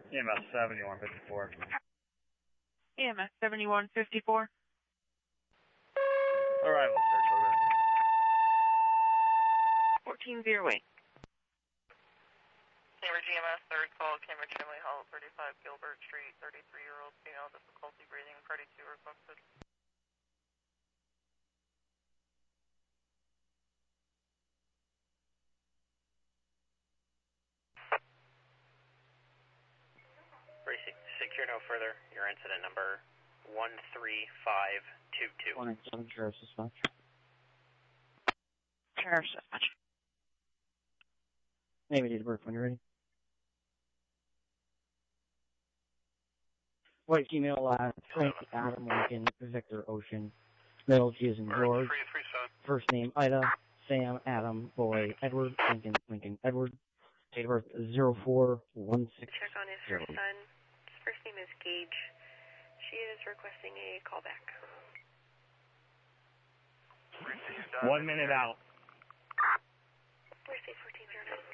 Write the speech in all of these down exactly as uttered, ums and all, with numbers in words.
E M S seventy-one fifty-four. E M S seventy-one fifty-four. Arrival, Saratoga. fourteen zero eight. Cambridge E M S, third call, Cambridge Family Hall, thirty-five Gilbert Street, thirty-three-year-old female, difficulty breathing, party two requested. Secure no further. Your incident number one three five two two. one seven Sheriff Dispatch. Sheriff Dispatch. Name and date of birth when you're ready. White female last, Frank Adam Lincoln, Victor Ocean. Middle G is in George. First name Ida, Sam, Adam, Boy, Edward, Lincoln, Lincoln, Edward. Date of birth zero four one six Check on his first son. His first name is Gage. She is requesting a callback. One minute out. Where's eight fourteen zero nine?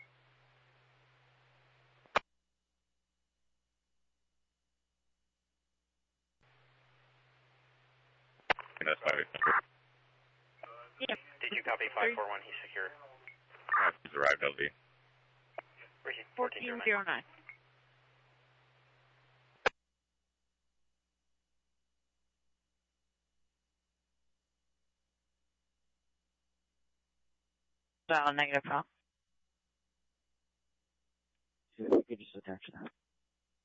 That's five. Yeah. Did you copy five four one? He's secure. He's arrived, L V. fourteen zero nine. Uh, negative, pal. You could just attach that.